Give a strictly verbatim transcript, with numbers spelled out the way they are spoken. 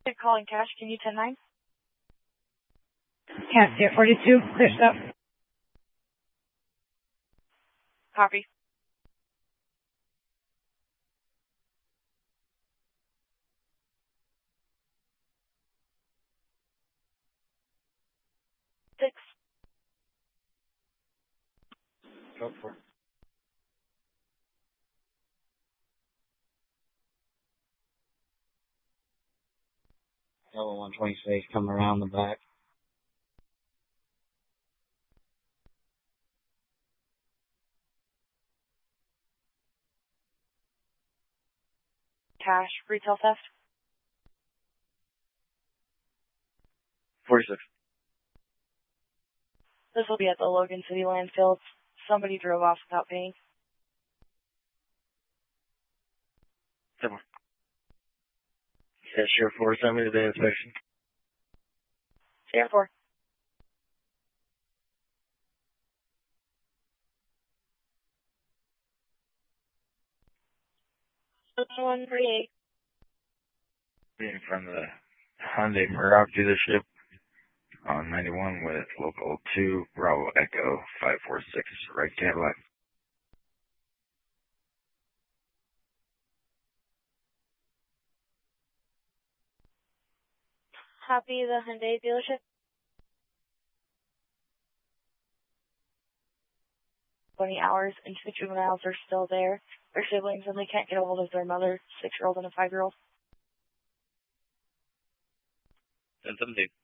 You're calling cash. Can you ten nine? Cat zero forty-two, clear stop. Copy. Six. Go for it. Yellow one twenty-six coming around the back. Cash. Retail theft. forty-six. This will be at the Logan City landfill. Somebody drove off without paying. Come on. Yeah, sure, four, send me to the inspection. Stand four. one thirty-eight. In front of the Hyundai Murdoch dealership on ninety-one with local two Bravo Echo five four six right Cadillac. Copy the Hyundai dealership. twenty hours and two juveniles are still there. Their siblings and they can't get a hold of their mother, six-year-old and a five-year-old. ten seventeen.